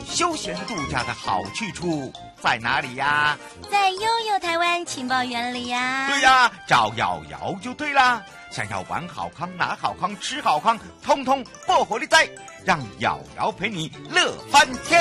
休闲度假的好去处在哪里呀？ 在悠悠台湾情报园里呀。 对呀，找瑶瑶就对啦。想要玩好康、拿好康、吃好康，通通报火力在，让瑶瑶陪你乐翻天。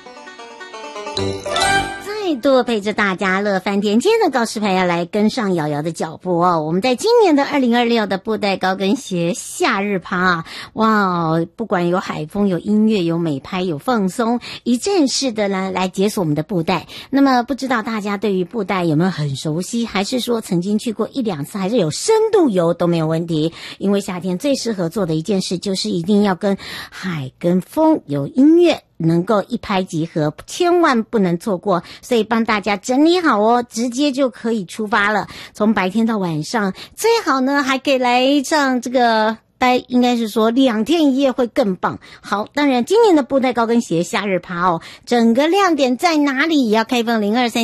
再度陪着大家乐翻天。今天的告示牌要来跟上瑶瑶的脚步哦。我们在今年的2026的布袋高跟鞋夏日趴啊，哇，不管有海风、有音乐、有美拍、有放松，一站式的呢来解锁我们的布袋。那么不知道大家对于布袋有没有很熟悉，还是说曾经去过1-2次，还是有深度游都没有问题。因为夏天最适合做的一件事就是一定要跟海跟风有音乐，能够一拍即合，千万不能错过。所以帮大家整理好哦，直接就可以出发了。从白天到晚上，最好呢还可以来上这个应该是说2天1夜会更棒。好，当然今年的布袋高跟鞋夏日趴哦，整个亮点在哪里？也要开放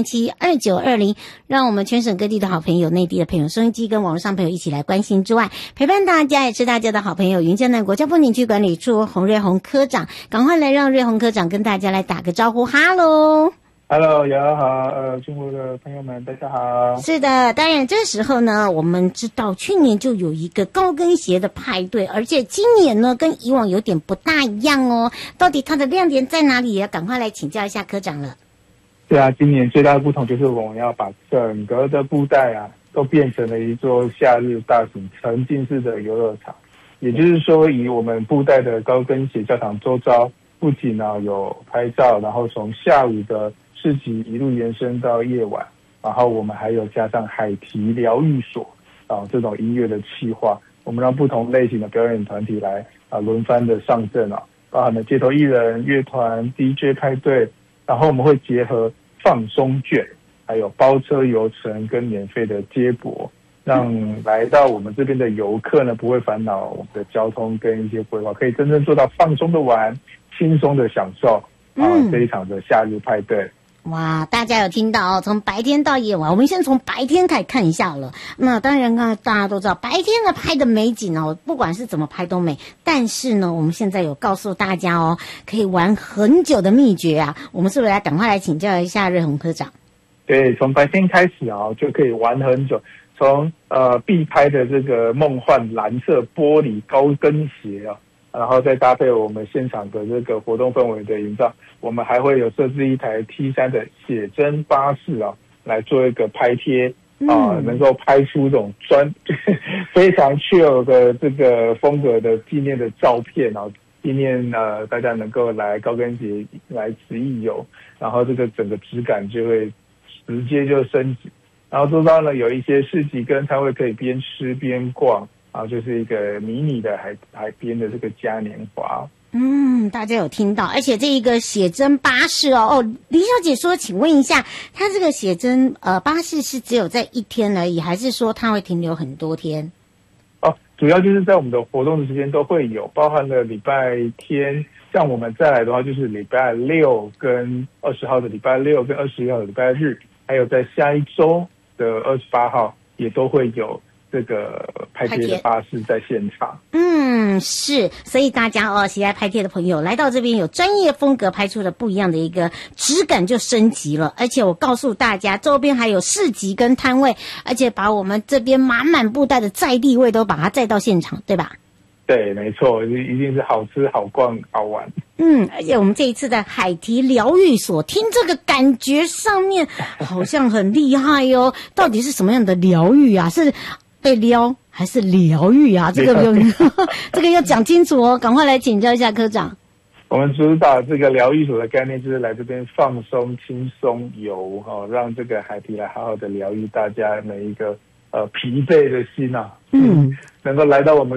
02372920，让我们全省各地的好朋友、内地的朋友、收音机跟网络上朋友一起来关心之外，陪伴大家也是大家的好朋友云嘉南国家风景区管理处洪瑞宏科长，赶快来让瑞宏科长跟大家来打个招呼。哈喽 Hello， 瑶瑶好，中国的朋友们大家好。 是的，当然这时候呢，我们知道去年就有一个高跟鞋的派对，而且今年呢跟以往有点不大一样哦。到底它的亮点在哪里？也要赶快来请教一下科长了。 对啊，今年最大的不同就是我们要把整个的布袋啊都变成了一座夏日大型沉浸式的游乐场。也就是说，以我们布袋的高跟鞋教堂周遭，不仅有拍照，然后从下午的市集一路延伸到夜晚，然后我们还有加上海堤疗愈所这种音乐的企划，我们让不同类型的表演团体来轮番的上阵包含了街头艺人、乐团、DJ 派对，然后我们会结合放松券，还有包车游程跟免费的接驳，让来到我们这边的游客呢不会烦恼我们的交通跟一些规划，可以真正做到放松的玩、轻松的享受这一场的夏日派对。 哇，大家有听到哦？从白天到夜晚，我们先从白天开始看一下了。那当然，大家都知道，白天呢拍的美景哦，不管是怎么拍都美。但是呢，我们现在有告诉大家哦，可以玩很久的秘诀啊。我们是不是赶快来请教一下瑞宏科长？ 对，从白天开始就可以玩很久。从必拍的这个梦幻蓝色玻璃高跟鞋然后再搭配我们现场的这个活动氛围的营造，我们还会有设置一台 T3 的写真巴士来做一个拍贴能够拍出这种非常 chill 的这个风格的纪念的照片纪念大家能够来高跟鞋来此一游，然后这个整个质感就会直接就升级。然后周遭呢有一些市集跟摊位可以边吃边逛就是一个迷你的海边的这个嘉年华。 大家有听到，而且这一个写真巴士李小姐说，请问一下，它这个写真巴士是只有在1天而已，还是说它会停留很多天？ 主要就是在我们的活动的时间都会有，包含了礼拜天，像我们再来的话就是礼拜6跟20号的礼拜6跟21号的礼拜日，还有在下一周的28号也都会有这个拍贴的巴士在现场。 是，所以大家喜爱拍贴的朋友来到这边，有专业风格拍出的不一样的一个质感就升级了。而且我告诉大家，周边还有市集跟摊位，而且把我们这边满满布袋的在地味都把它载到现场，对吧？ 对，没错，一定是好吃、好逛、好玩。 而且我们这一次的海堤疗愈所，听这个感觉上面好像很厉害哦。到底是什么样的疗愈啊？是被撩还是疗愈啊？这个这个要讲清楚哦，赶快来请教一下科长。 我们主导这个疗愈所的概念就是来这边放松、轻松游让这个海堤来好好的疗愈大家每一个疲惫的心能够来到我们